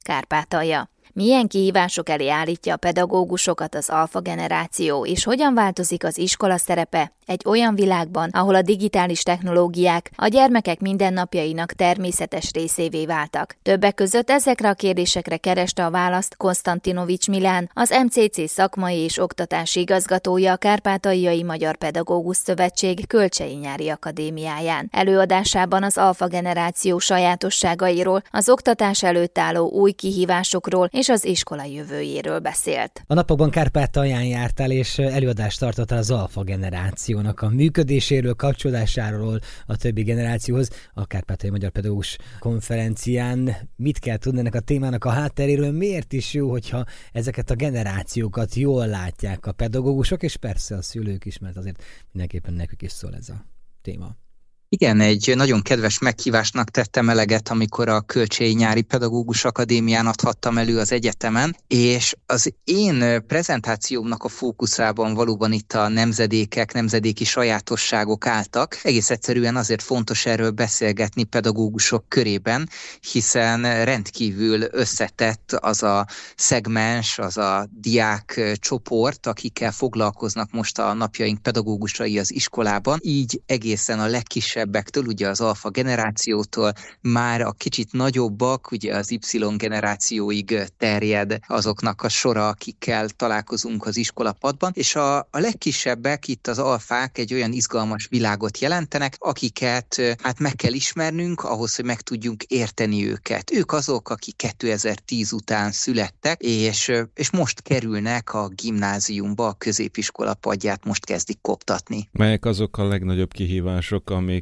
Kárpátalja. Milyen kihívások elé állítja a pedagógusokat az alfa generáció, és hogyan változik az iskola szerepe egy olyan világban, ahol a digitális technológiák a gyermekek mindennapjainak természetes részévé váltak. Többek között ezekre a kérdésekre kereste a választ Konstantinovics Milán, az MCC szakmai és oktatási igazgatója a Kárpátaljai Magyar Pedagógus Szövetség Kölcsei Nyári Akadémiáján. Előadásában az alfa generáció sajátosságairól, az oktatás előtt álló új kihívásokról és az iskola jövőjéről beszélt. A napokban Kárpátalján jártál, és előadást tartottál az alfa generációnak a működéséről, kapcsolódásáról a többi generációhoz. A Kárpátaljai Magyar Pedagógus Konferencián mit kell tudni ennek a témának a hátteréről? Miért is jó, hogyha ezeket a generációkat jól látják a pedagógusok, és persze a szülők is, mert azért mindenképpen nekük is szól ez a téma. Igen, egy nagyon kedves meghívásnak tettem eleget, amikor a Kölcsei Nyári Pedagógus Akadémián adhattam elő az egyetemen, és az én prezentációmnak a fókuszában valóban itt a nemzedékek, nemzedéki sajátosságok álltak. Egész egyszerűen azért fontos erről beszélgetni pedagógusok körében, hiszen rendkívül összetett az a szegmens, az a diák csoport, akikkel foglalkoznak most a napjaink pedagógusai az iskolában, így egészen a legkisebbektől, ugye az alfa generációtól, már a kicsit nagyobbak, ugye az Y generációig terjed azoknak a sora, akikkel találkozunk az iskolapadban, és a legkisebbek, itt az alfák egy olyan izgalmas világot jelentenek, akiket hát meg kell ismernünk ahhoz, hogy meg tudjunk érteni őket. Ők azok, akik 2010 után születtek, és most kerülnek a gimnáziumba, a középiskola padját most kezdik koptatni. Melyek azok a legnagyobb kihívások, amik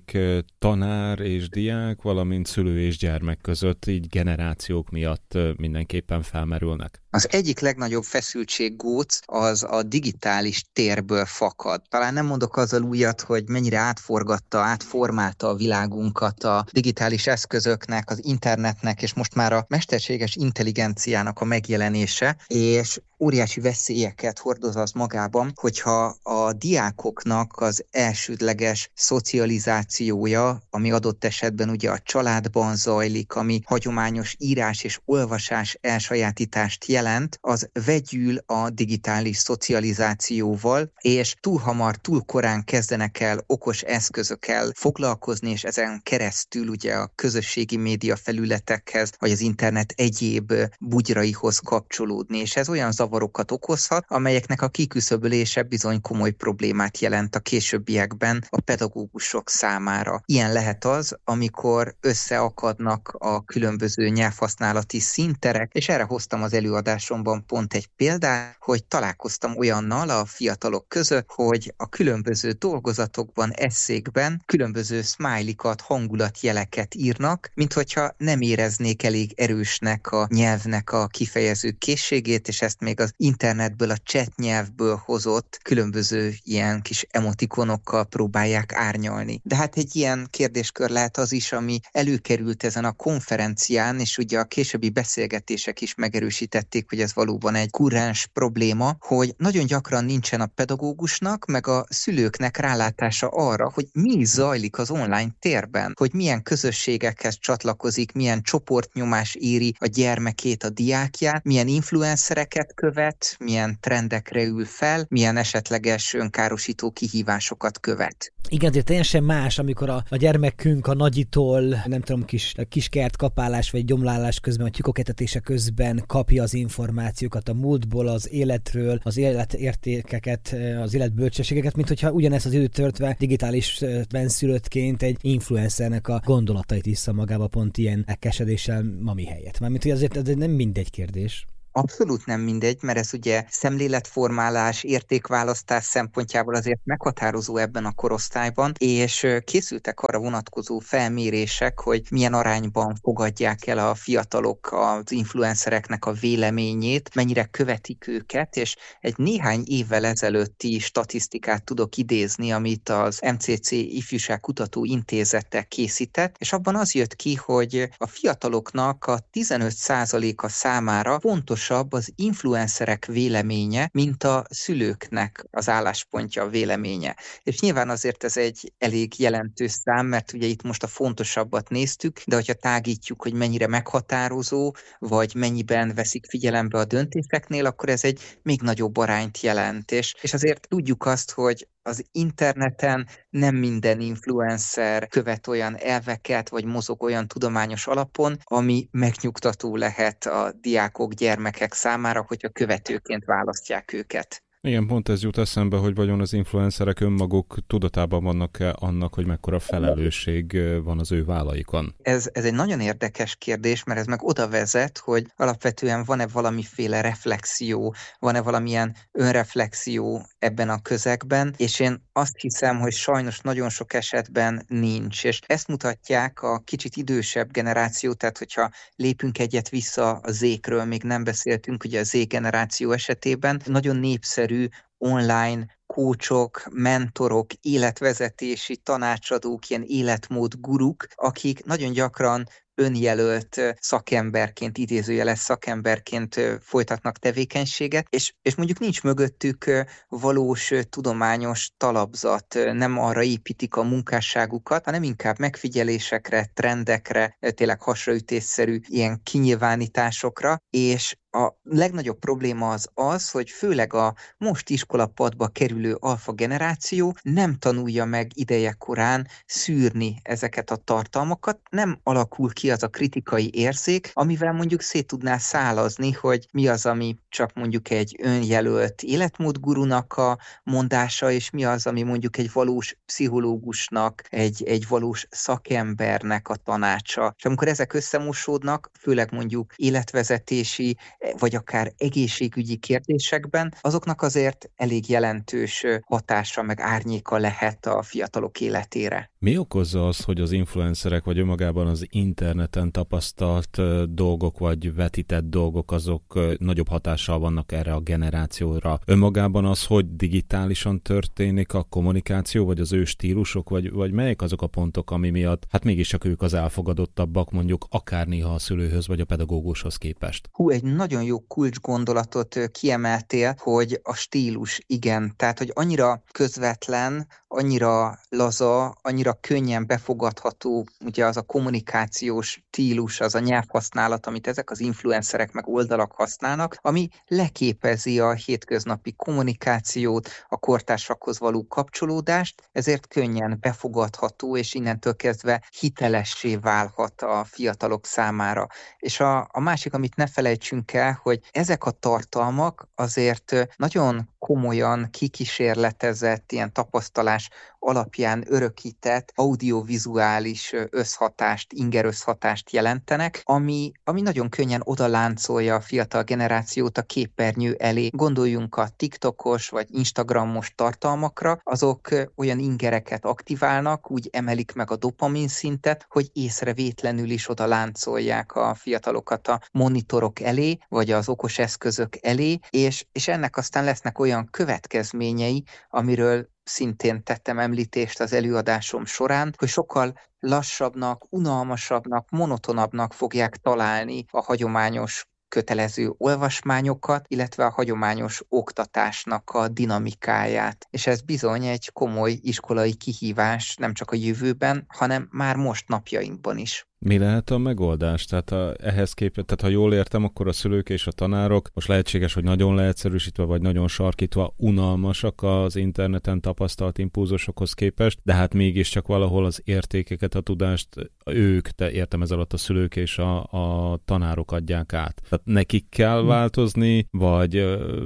tanár és diák, valamint szülő és gyermek között így generációk miatt mindenképpen felmerülnek? Az egyik legnagyobb feszültséggóc az a digitális térből fakad. Talán nem mondok azzal újat, hogy mennyire átformálta a világunkat a digitális eszközöknek, az internetnek, és most már a mesterséges intelligenciának a megjelenése, és óriási veszélyeket hordoz az magában, hogyha a diákoknak az elsődleges szocializációja, ami adott esetben ugye a családban zajlik, ami hagyományos írás és olvasás elsajátítást jelent, az vegyül a digitális szocializációval, és túl hamar, túl korán kezdenek el okos eszközökkel foglalkozni, és ezen keresztül ugye a közösségi média felületekhez, vagy az internet egyéb bugyraihoz kapcsolódni, és ez olyan zavarokat okozhat, amelyeknek a kiküszöbölése bizony komoly problémát jelent a későbbiekben a pedagógusok számára. Ilyen lehet az, amikor összeakadnak a különböző nyelvhasználati színterek, és erre hoztam az előadásomban pont egy példát, hogy találkoztam olyannal a fiatalok között, hogy a különböző dolgozatokban, esszékben különböző smiley-kat, hangulatjeleket írnak, minthogyha nem éreznék elég erősnek a nyelvnek a kifejező készségét, és ezt még az internetből, a chat nyelvből hozott különböző ilyen kis emotikonokkal próbálják árnyalni. De hát egy ilyen kérdéskör lehet az is, ami előkerült ezen a konferencián, és ugye a későbbi beszélgetések is megerősítették, hogy ez valóban egy kurrens probléma, hogy nagyon gyakran nincsen a pedagógusnak, meg a szülőknek rálátása arra, hogy mi is zajlik az online térben, hogy milyen közösségekhez csatlakozik, milyen csoportnyomás éri a gyermekét, a diákját, milyen influencereket követ, milyen trendekre ül fel, milyen esetleges önkárosító kihívásokat követ. Igen, azért teljesen más, amikor a gyermekünk a nagyitól, nem tudom, kis kertkapálás vagy gyomlálás közben, a tyúkoketetése közben kapja az információkat a múltból, az életről, az életértékeket, az életbölcsességeket, mint hogyha ugyanezt az időt töltve digitális benszülöttként egy influencernek a gondolatait vissza magába pont ilyen elkesedéssel mami helyett. Mármint, hogy azért ez nem mindegy kérdés. Abszolút nem mindegy, mert ez ugye szemléletformálás, értékválasztás szempontjából azért meghatározó ebben a korosztályban, és készültek arra vonatkozó felmérések, hogy milyen arányban fogadják el a fiatalok az influencereknek a véleményét, mennyire követik őket, és egy néhány évvel ezelőtti statisztikát tudok idézni, amit az MCC Ifjúságkutató Intézete készített, és abban az jött ki, hogy a fiataloknak a 15%-a számára pontos fontosabb az influencerek véleménye, mint a szülőknek az álláspontja, a véleménye. És nyilván azért ez egy elég jelentős szám, mert ugye itt most a fontosabbat néztük, de hogyha tágítjuk, hogy mennyire meghatározó, vagy mennyiben veszik figyelembe a döntéseknél, akkor ez egy még nagyobb arányt jelent. És azért tudjuk azt, hogy az interneten nem minden influencer követ olyan elveket, vagy mozog olyan tudományos alapon, ami megnyugtató lehet a diákok, gyermekek számára, hogyha követőként választják őket. Igen, pont ez jut eszembe, hogy vajon az influencerek önmaguk tudatában vannak-e annak, hogy mekkora felelősség van az ő vállaikon? Ez egy nagyon érdekes kérdés, mert ez meg oda vezet, hogy alapvetően van-e valamiféle reflexió, van-e valamilyen önreflexió ebben a közegben, és én azt hiszem, hogy sajnos nagyon sok esetben nincs. És ezt mutatják a kicsit idősebb generáció, tehát hogyha lépünk egyet vissza a Z-kről, még nem beszéltünk, ugye a Z generáció esetében, nagyon népszerű online coachok, mentorok, életvezetési tanácsadók, ilyen életmód guruk, akik nagyon gyakran önjelölt szakemberként, idézőjeles szakemberként folytatnak tevékenységet, és mondjuk nincs mögöttük valós tudományos talapzat, nem arra építik a munkásságukat, hanem inkább megfigyelésekre, trendekre, tényleg hasraütésszerű ilyen kinyilvánításokra, és a legnagyobb probléma az, hogy főleg a most iskolapadba kerülő alfa generáció nem tanulja meg idejekorán szűrni ezeket a tartalmakat, nem alakul ki az a kritikai érzék, amivel mondjuk szét tudná szálazni, hogy mi az, ami csak mondjuk egy önjelölt életmódgurunak a mondása, és mi az, ami mondjuk egy valós pszichológusnak, egy valós szakembernek a tanácsa. És amikor ezek összemosódnak, főleg mondjuk életvezetési, vagy akár egészségügyi kérdésekben, azoknak azért elég jelentős hatása meg árnyéka lehet a fiatalok életére. Mi okozza azt, hogy az influencerek vagy önmagában az interneten tapasztalt dolgok vagy vetített dolgok azok nagyobb hatással vannak erre a generációra? Önmagában az, hogy digitálisan történik a kommunikáció, vagy az ő stílusok, vagy melyek azok a pontok, ami miatt hát mégis csak ők az elfogadottabbak, mondjuk akár néha a szülőhöz vagy a pedagógushoz képest? Egy nagyon jó kulcsgondolatot kiemeltél, hogy a stílus, igen, tehát hogy annyira közvetlen, annyira laza, annyira könnyen befogadható, ugye az a kommunikációs stílus, az a nyelvhasználat, amit ezek az influencerek meg oldalak használnak, ami leképezi a hétköznapi kommunikációt, a kortársakhoz való kapcsolódást, ezért könnyen befogadható, és innentől kezdve hitelessé válhat a fiatalok számára. És a másik, amit ne felejtsünk el, hogy ezek a tartalmak azért nagyon komolyan kikísérletezett, ilyen tapasztalás alapján örökített audiovizuális összhatást, ingerösszhatást jelentenek, ami nagyon könnyen odaláncolja a fiatal generációt a képernyő elé. Gondoljunk a TikTokos vagy Instagramos tartalmakra, azok olyan ingereket aktiválnak, úgy emelik meg a dopamin szintet, hogy észrevétlenül is odaláncolják a fiatalokat a monitorok elé, vagy az okos eszközök elé, és ennek aztán lesznek olyan következményei, amiről szintén tettem említést az előadásom során, hogy sokkal lassabbnak, unalmasabbnak, monotonabbnak fogják találni a hagyományos kötelező olvasmányokat, illetve a hagyományos oktatásnak a dinamikáját. És ez bizony egy komoly iskolai kihívás nem csak a jövőben, hanem már most napjainkban is. Mi lehet a megoldás? Tehát ehhez képest, tehát ha jól értem, akkor a szülők és a tanárok most lehetséges, hogy nagyon leegyszerűsítve vagy nagyon sarkítva unalmasak az interneten tapasztalt impulzusokhoz képest, de hát mégiscsak valahol az értékeket, a tudást ők, de értem ez alatt a szülők és a tanárok adják át. Tehát nekik kell változni, vagy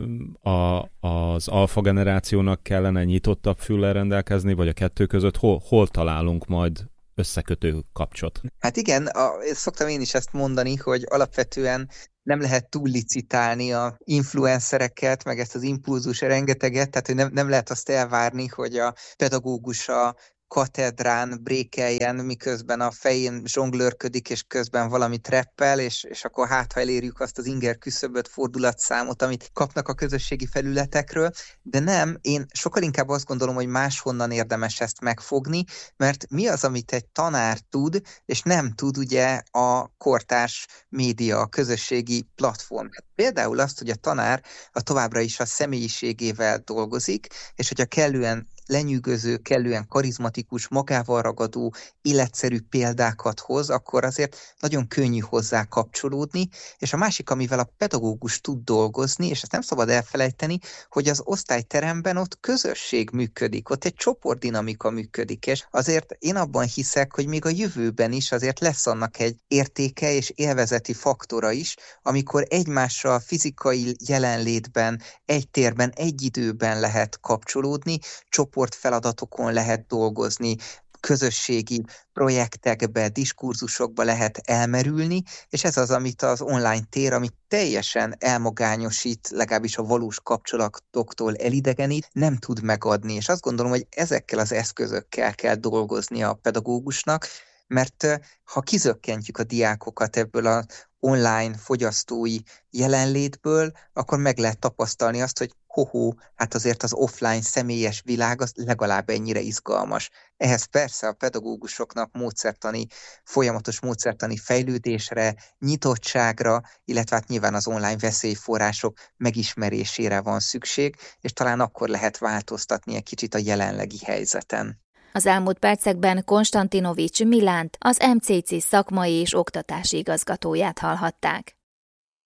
az alfa generációnak kellene nyitottabb füllel rendelkezni, vagy a kettő között hol találunk majd összekötő kapcsot? Hát igen, szoktam én is ezt mondani, hogy alapvetően nem lehet túllicitálni a influencereket, meg ezt az impulzus rengeteget, tehát hogy nem lehet azt elvárni, hogy a pedagógus a katedrán brékeljen, miközben a fején zsonglőrködik, és közben valamit reppel, és akkor ha elérjük azt az inger küszöböt, fordulatszámot, amit kapnak a közösségi felületekről, de nem, én sokkal inkább azt gondolom, hogy máshonnan érdemes ezt megfogni, mert mi az, amit egy tanár tud, és nem tud ugye a kortárs média, a közösségi platform. Például azt, hogy a tanár továbbra is a személyiségével dolgozik, és hogyha kellően lenyűgöző, kellően karizmatikus, magával ragadó, életszerű példákat hoz, akkor azért nagyon könnyű hozzá kapcsolódni, és a másik, amivel a pedagógus tud dolgozni, és ezt nem szabad elfelejteni, hogy az osztályteremben ott közösség működik, ott egy csoportdinamika működik, és azért én abban hiszek, hogy még a jövőben is azért lesz annak egy értéke és élvezeti faktora is, amikor egymással fizikai jelenlétben, egy térben, egy időben lehet kapcsolódni, csoportfeladatokon lehet dolgozni, közösségi projektekbe, diskurzusokba lehet elmerülni, és ez az, amit az online tér, amit teljesen elmagányosít, legalábbis a valós kapcsolatoktól elidegenít, nem tud megadni. És azt gondolom, hogy ezekkel az eszközökkel kell dolgoznia a pedagógusnak, mert ha kizökkentjük a diákokat ebből az online fogyasztói jelenlétből, akkor meg lehet tapasztalni azt, hogy hát azért az offline személyes világ az legalább ennyire izgalmas. Ehhez persze a pedagógusoknak folyamatos módszertani fejlődésre, nyitottságra, illetve hát nyilván az online veszélyforrások megismerésére van szükség, és talán akkor lehet változtatni egy kicsit a jelenlegi helyzeten. Az elmúlt percekben Konstantinovics Milánt, az MCC szakmai és oktatási igazgatóját hallhatták.